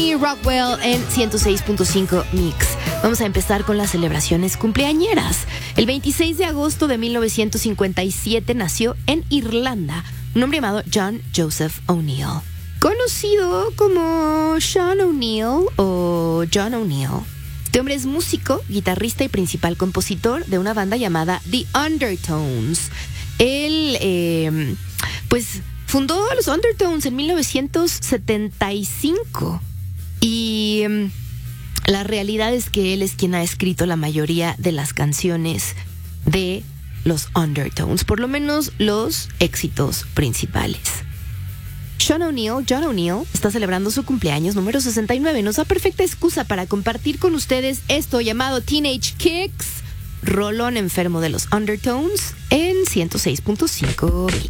Rockwell en 106.5 Mix. Vamos a empezar con las celebraciones cumpleañeras. El 26 de agosto de 1957 nació en Irlanda un hombre llamado John Joseph O'Neill, conocido como Sean O'Neill o John O'Neill. Este hombre es músico, guitarrista y principal compositor de una banda llamada The Undertones. Él, fundó los Undertones en 1975 y la realidad es que él es quien ha escrito la mayoría de las canciones de los Undertones, por lo menos los éxitos principales. John O'Neill, está celebrando su cumpleaños número 69. Nos da perfecta excusa para compartir con ustedes esto llamado Teenage Kicks, rolón enfermo de los Undertones en 106.5 Mix.